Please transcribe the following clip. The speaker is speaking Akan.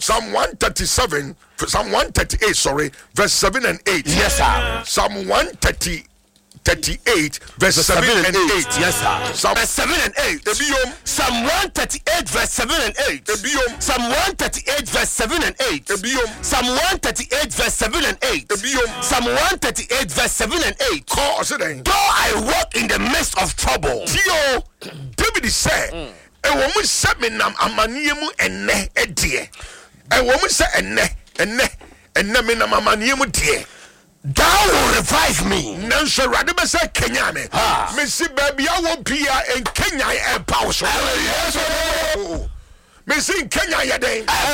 Psalm 138, verse 7 and 8. Yes, sir. Psalm 138, verse 7 and 8. Yes, sir. Psalm Verse 7 and 8. Psalm 138, verse 7 and 8. Psalm 138, verse 7 and 8. Psalm 138, verse 7 and 8. Psalm 138, verse 7 and 8. Though I walk in the midst of trouble. David said, "And when we say me nam amaniemu enne edie, and when we say enne me nam amaniemu die, thou will revive me." Nanso rade be say Kenya me. Me si baby I won pia en Kenya e pause. Me si Kenya ye den.